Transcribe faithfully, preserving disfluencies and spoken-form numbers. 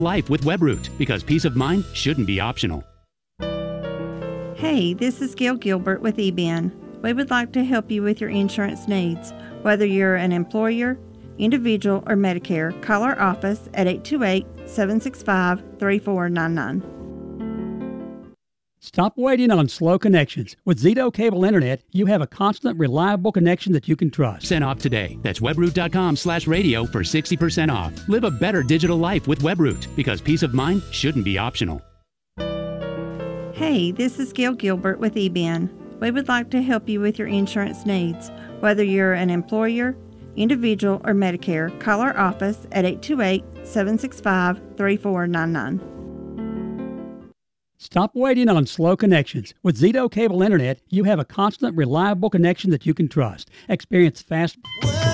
life with WebRoot, because peace of mind shouldn't be optional. Hey, this is Gail Gilbert with E B I N. We would like to help you with your insurance needs. Whether you're an employer, individual, or Medicare, call our office at eight two eight, seven six five, three four nine nine. Stop waiting on slow connections. With Zito Cable Internet, you have a constant, reliable connection that you can trust. Send off today. That's webroot.com slash radio for sixty percent off. Live a better digital life with WebRoot, because peace of mind shouldn't be optional. Hey, this is Gail Gilbert with E B I N. We would like to help you with your insurance needs. Whether you're an employer, individual, or Medicare, call our office at eight two eight, seven six five, three four nine nine. Stop waiting on slow connections. With Zito Cable Internet, you have a constant, reliable connection that you can trust. Experience fast...